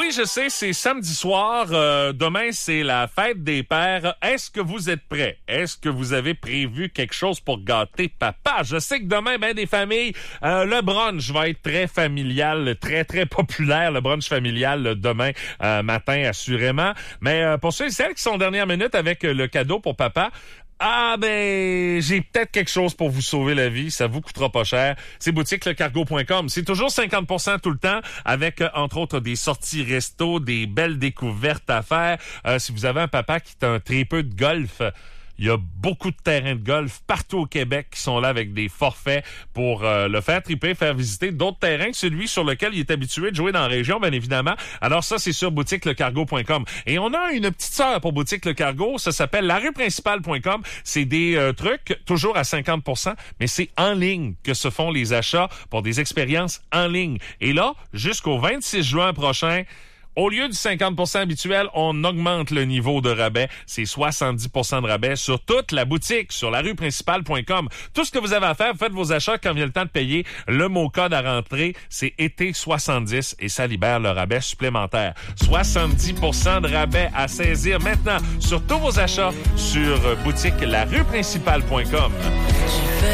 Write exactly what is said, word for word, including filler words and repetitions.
oui, je sais, c'est samedi soir. Euh, demain, c'est la fête des pères. Est-ce que vous êtes prêts? Est-ce que vous avez prévu quelque chose pour gâter papa? Je sais que demain, ben des familles, euh, le brunch va être très familial, très, très populaire, le brunch familial le demain euh, matin, assurément. Mais euh, pour ceux et celles qui sont dernière minute avec euh, le cadeau pour papa, ah ben, j'ai peut-être quelque chose pour vous sauver la vie. Ça vous coûtera pas cher. C'est boutique le cargo point com. C'est toujours cinquante pour cent tout le temps avec, euh, entre autres, des sorties resto, des belles découvertes à faire. Euh, si vous avez un papa qui est un tripeux de golf, il y a beaucoup de terrains de golf partout au Québec qui sont là avec des forfaits pour euh, le faire triper, faire visiter d'autres terrains que celui sur lequel il est habitué de jouer dans la région, bien évidemment. Alors ça, c'est sur boutique le cargo point com. Et on a une petite sœur pour Boutique Le Cargo, ça s'appelle la rue principale point com. C'est des euh, trucs toujours à cinquante pour cent, mais c'est en ligne que se font les achats pour des expériences en ligne. Et là, jusqu'au vingt-six juin prochain, au lieu du cinquante pour cent habituel, on augmente le niveau de rabais. C'est soixante-dix pour cent de rabais sur toute la boutique, sur la rue principale point com. Tout ce que vous avez à faire, faites vos achats quand vient le temps de payer. Le mot code à rentrer, c'est été soixante-dix et ça libère le rabais supplémentaire. soixante-dix pour cent de rabais à saisir maintenant sur tous vos achats sur boutique la rue principale point com.